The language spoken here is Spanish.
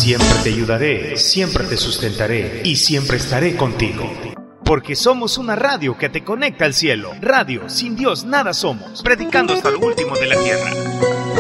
Siempre te ayudaré, siempre te sustentaré y siempre estaré contigo. Porque somos una radio que te conecta al cielo. Radio, sin Dios nada somos. Predicando hasta lo último de la tierra.